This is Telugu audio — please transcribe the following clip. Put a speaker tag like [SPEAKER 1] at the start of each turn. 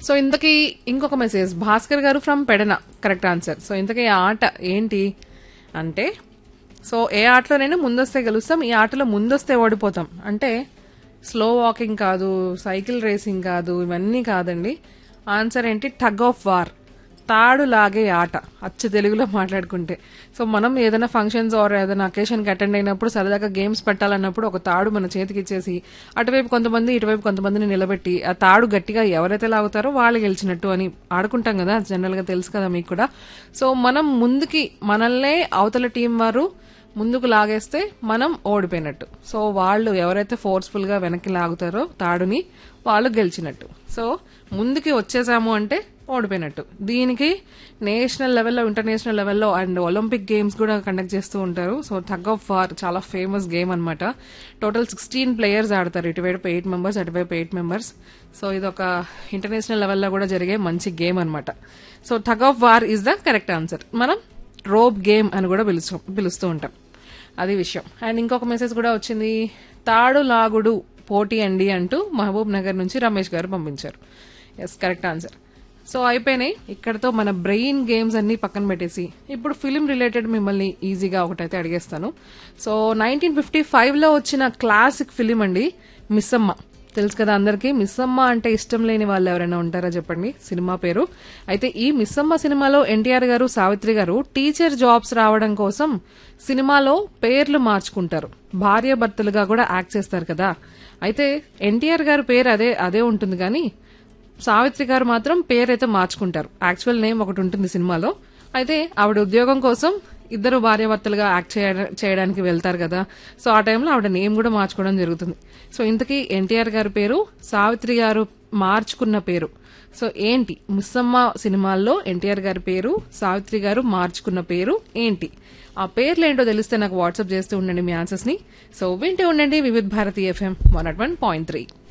[SPEAKER 1] సో ఇంతకీ ఇంకొక మెసేజ్ భాస్కర్ గారు from Pedana, correct answer. So ఇంతకీ ఆ ఆట ఏంటి అంటే, సో ఏ ఆటలోనైనా ముందొస్తే గెలుస్తాం, ఈ ఆటలో ముందొస్తే ఓడిపోతాం. అంటే స్లో వాకింగ్ కాదు, సైకిల్ రేసింగ్ కాదు, ఇవన్నీ కాదండి. ఆన్సర్ ఏంటి, టగ్ ఆఫ్ వార్, తాడు లాగే ఆట, అచ్చు తెలుగులో మాట్లాడుకుంటే. సో మనం ఏదైనా ఫంక్షన్స్ ఆర్ ఏదైనా అకేషన్కి అటెండ్ అయినప్పుడు సరదాగా గేమ్స్ పెట్టాలన్నప్పుడు ఒక తాడు మన చేతికి ఇచ్చేసి అటువైపు కొంతమంది ఇటువైపు కొంతమందిని నిలబెట్టి ఆ తాడు గట్టిగా ఎవరైతే లాగుతారో వాళ్ళు గెలిచినట్టు అని ఆడుకుంటాం కదా, జనరల్ గా తెలుసు కదా మీకు కూడా. సో మనం ముందుకి మనల్నే అవతల టీం వారు ముందుకు లాగేస్తే మనం ఓడిపోయినట్టు. సో వాళ్ళు ఎవరైతే ఫోర్స్ఫుల్ గా వెనక్కి లాగుతారో తాడుని వాళ్ళు గెలిచినట్టు. సో ముందుకి వచ్చేసాము అంటే ఓడిపోయినట్టు. దీనికి నేషనల్ లెవెల్లో, ఇంటర్నేషనల్ లెవెల్లో అండ్ ఒలింపిక్ గేమ్స్ కూడా కండక్ట్ చేస్తూ ఉంటారు. సో టగ్ ఆఫ్ వార్ చాలా ఫేమస్ గేమ్ అనమాట. టోటల్ 16 ప్లేయర్స్ ఆడతారు, ఇటువైపు 8 మెంబర్స్, అటువైపు 8 మెంబర్స్. సో ఇది ఒక ఇంటర్నేషనల్ లెవెల్లో కూడా జరిగే మంచి గేమ్ అనమాట. So tug of war is the correct answer. మనం రోప్ గేమ్ అని కూడా పిలుస్తూ ఉంటాం, అది విషయం. అండ్ ఇంకొక మెసేజ్ కూడా వచ్చింది, తాడు లాగుడు పోటీ అండి అంటూ మహబూబ్ నగర్ నుంచి రమేష్ గారు పంపించారు. Yes, correct answer. సో అయిపోయినాయి ఇక్కడతో మన బ్రెయిన్ గేమ్స్ అన్ని పక్కన పెట్టేసి ఇప్పుడు ఫిలిం రిలేటెడ్ మిమ్మల్ని ఈజీగా ఒకటైతే అడిగేస్తాను. సో 1955లో వచ్చిన క్లాసిక్ ఫిలిం అండి మిస్సమ్మ. తెలుసు కదా అందరికి, మిస్సమ్మ అంటే ఇష్టం లేని వాళ్ళు ఎవరైనా ఉంటారా చెప్పండి, సినిమా పేరు. అయితే ఈ మిస్సమ్మ సినిమాలో ఎన్టీఆర్ గారు, సావిత్రి గారు టీచర్ జాబ్స్ రావడం కోసం సినిమాలో పేర్లు మార్చుకుంటారు, భార్యాభర్తలుగా కూడా యాక్ట్ చేస్తారు కదా. అయితే ఎన్టీఆర్ గారు పేరు అదే ఉంటుంది కానీ సావిత్రి గారు మాత్రం పేరైతే మార్చుకుంటారు. యాక్చువల్ నేమ్ ఒకటి ఉంటుంది సినిమాలో. అయితే ఆవిడ ఉద్యోగం కోసం ఇద్దరు భార్యాభర్తలుగా యాక్ట్ చేయడానికి వెళ్తారు కదా. సో ఆ టైంలో ఆవిడ నేమ్ కూడా మార్చుకోవడం జరుగుతుంది. సో ఇంతకీ ఎన్టీఆర్ గారి పేరు, సావిత్రి గారు మార్చుకున్న పేరు సో ఏంటి? మిస్సమ్మ సినిమాల్లో ఎన్టీఆర్ గారి పేరు, సావిత్రి గారు మార్చుకున్న పేరు ఏంటి? ఆ పేర్లు ఏంటో తెలిస్తే నాకు వాట్సాప్ చేస్తూ ఉండండి మీ ఆన్సర్స్ ని. సో వింటూ ఉండండి వివిధ్ భారతి FM 101.3.